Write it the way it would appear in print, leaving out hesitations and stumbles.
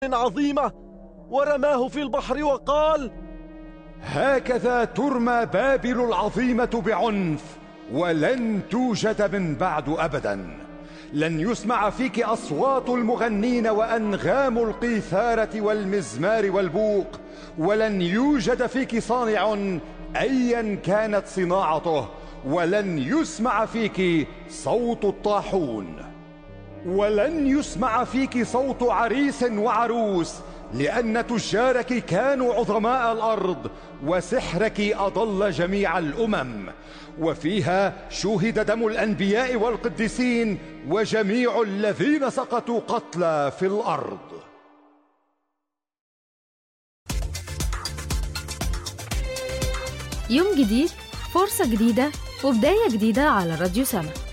عظيمة ورماه في البحر وقال: هكذا ترمى بابل العظيمة بعنف، ولن توجد من بعد أبدا. لن يسمع فيك أصوات المغنين وأنغام القيثارة والمزمار والبوق، ولن يوجد فيك صانع أيا كانت صناعته، ولن يسمع فيك صوت الطاحون، ولن يسمع فيك صوت عريس وعروس، لأن تجارك كانوا عظماء الأرض، وسحرك أضل جميع الأمم، وفيها شوهد دم الأنبياء والقديسين وجميع الذين سقطوا قتلى في الأرض. يوم جديد، فرصة جديدة، وبداية جديدة على راديو سما.